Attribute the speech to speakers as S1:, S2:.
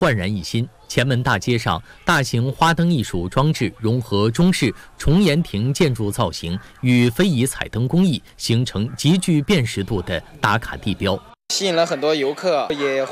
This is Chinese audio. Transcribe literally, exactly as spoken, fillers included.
S1: 焕然一新。前门大街上，大型花灯艺术装置融合中式重檐亭建筑造型与非遗彩灯工艺，形成极具辨识度的打卡地标，
S2: 吸引了很多游客，也